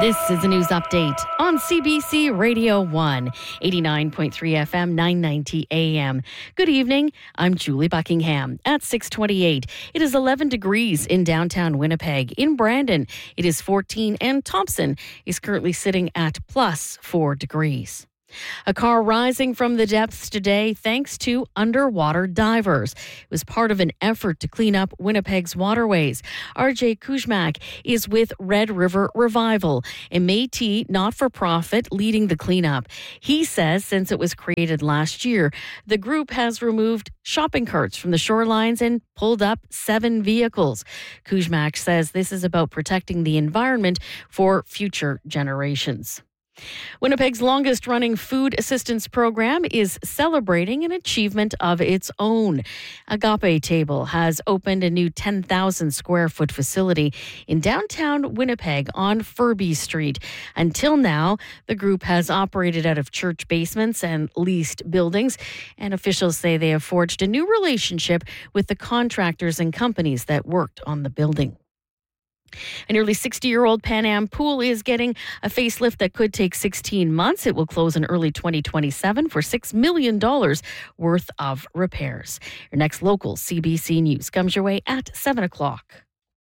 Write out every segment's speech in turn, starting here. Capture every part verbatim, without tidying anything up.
This is a news update on C B C Radio one, eighty-nine point three F M, nine ninety A M. Good evening. I'm Julie Buckingham. At six twenty-eight, it is eleven degrees in downtown Winnipeg. In Brandon, it is fourteen, and Thompson is currently sitting at plus four degrees. A car rising from the depths today thanks to underwater divers. It was part of an effort to clean up Winnipeg's waterways. R J Kuzmak is with Red River Revival, a Métis not-for-profit leading the cleanup. He says since it was created last year, the group has removed shopping carts from the shorelines and pulled up seven vehicles. Kuzmak says this is about protecting the environment for future generations. Winnipeg's longest-running food assistance program is celebrating an achievement of its own. Agape Table has opened a new ten thousand square foot facility in downtown Winnipeg on Furby Street. Until now, the group has operated out of church basements and leased buildings, and officials say they have forged a new relationship with the contractors and companies that worked on the building. A nearly sixty-year-old Pan Am pool is getting a facelift that could take sixteen months. It will close in early twenty twenty-seven for six million dollars worth of repairs. Your next local C B C News comes your way at seven o'clock.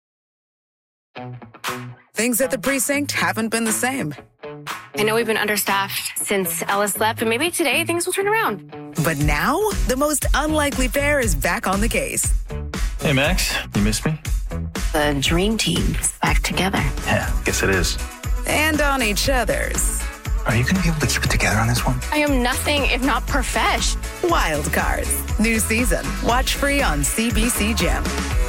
Things at the precinct haven't been the same. I know we've been understaffed since Ellis left, but maybe today things will turn around. But now, the most unlikely pair is back on the case. Hey, Max, you missed me? The dream team is back together. Yeah, guess it is. And on each other's. Are you going to be able to keep it together on this one? I am nothing if not profesh. Wild Cards. New season. Watch free on C B C Gem.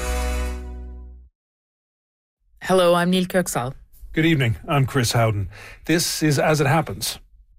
Hello, I'm Neil Kirksall. Good evening. I'm Chris Howden. This is As It Happens.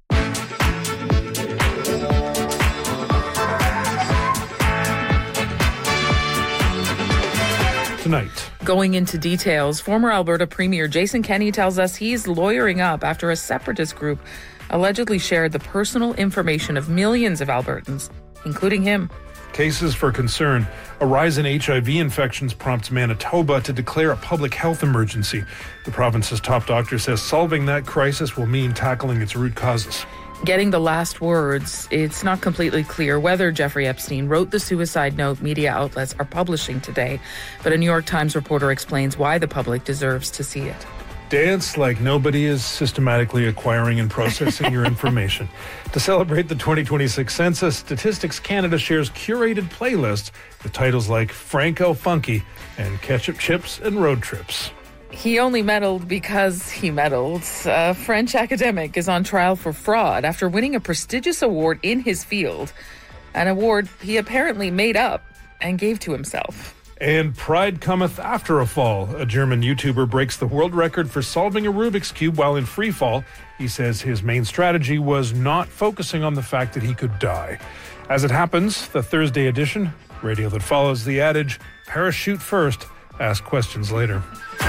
Tonight. Going into details, former Alberta Premier Jason Kenney tells us he's lawyering up after a separatist group allegedly shared the personal information of millions of Albertans, including him. Cases for concern. A rise in H I V infections prompts Manitoba to declare a public health emergency. The province's top doctor says solving that crisis will mean tackling its root causes. Getting the last words, it's not completely clear whether Jeffrey Epstein wrote the suicide note media outlets are publishing today, but a New York Times reporter explains why the public deserves to see it. Dance like nobody is systematically acquiring and processing your information. To celebrate the twenty twenty-six census, Statistics Canada shares curated playlists with titles like Franco Funky and Ketchup Chips and Road Trips. He only meddled because he meddled. A French academic is on trial for fraud after winning a prestigious award in his field, an award he apparently made up and gave to himself. And pride cometh after a fall. A German YouTuber breaks the world record for solving a Rubik's Cube while in free fall. He says his main strategy was not focusing on the fact that he could die. As it happens, the Thursday edition, radio that follows the adage, parachute first, ask questions later.